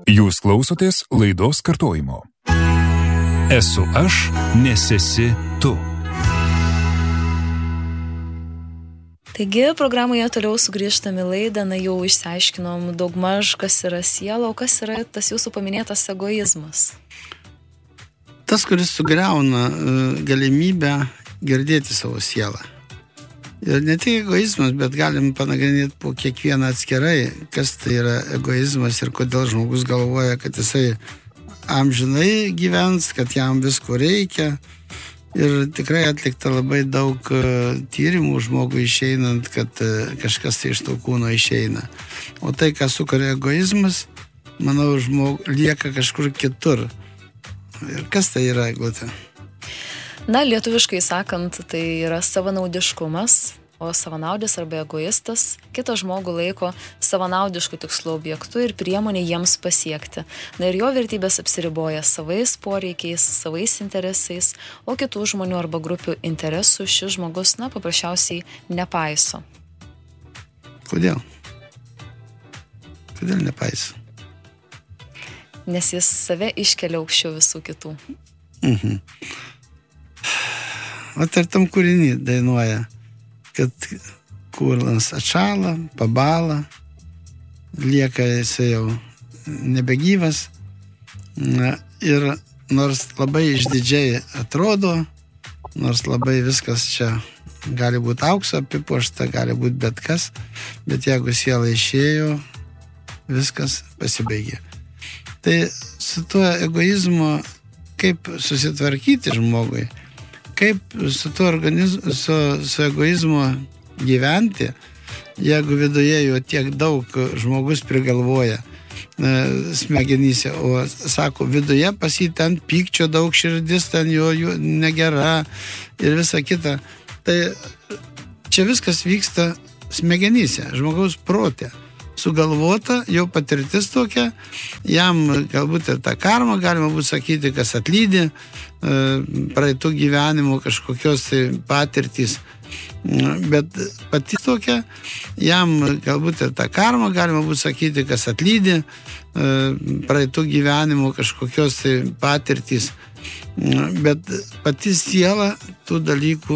Jūs klausotės laidos kartojimo. Esu aš, nes esi tu. Taigi, programoje toliau sugrįžtame laidą, jau išsiaiškinom daugmaž, kas yra siela, o kas yra tas jūsų paminėtas egoizmas. Tas, kuris sugriauna galimybę girdėti savo sielą. Ir ne tik egoizmas, bet galim panagrinėti po kiekvieną atskirai, kas tai yra egoizmas ir kodėl žmogus galvoja, kad jisai amžinai gyvens, kad jam visko reikia. Ir tikrai atlikta labai daug tyrimų žmogui išeinant, kad kažkas tai iš to kūno išeina. O tai, ką sukuria egoizmas, manau, lieka kažkur kitur. Ir kas tai yra, Eglute? Na, lietuviškai sakant, tai yra savanaudiškumas, o savanaudis arba egoistas kitą žmogų laiko savanaudiškų tikslų objektų ir priemonė jiems pasiekti. Na ir jo vertybės apsiriboja savais poreikiais, savais interesais, o kitų žmonių arba grupių interesų šis žmogus, paprasčiausiai nepaiso. Kodėl? Kodėl nepaiso? Nes jis save iškelia aukščiau visų kitų. O tartum kūrinį dainuoja, kad kūrlas atšala, pabala, lieka jisai jau nebegyvas. Ir nors labai išdidžiai atrodo, nors labai viskas čia gali būti aukso apipuošta, gali būti bet kas, bet jeigu siela išėjo, viskas pasibaigė. Tai su tuo egoizmu, kaip susitvarkyti žmogui, kaip su tuo su egoizmu gyventi, jeigu viduje jo tiek daug žmogus prigalvoja smegenyse, o sako, viduje pas jį ten pykčio daug, širdis ten jo negera ir visa kita. Tai čia viskas vyksta smegenyse, žmogaus prote. Sugalvota, jau patirtis tokia, jam galbūt ir ta karma, galima būtų sakyti, kas atlydi, praeitų gyvenimų kažkokios tai patirtys, bet pati tokia, jam galbūt ir ta karma, galima būtų sakyti, kas atlydi, praeitų gyvenimų kažkokios tai patirtys, bet pati siela tų dalykų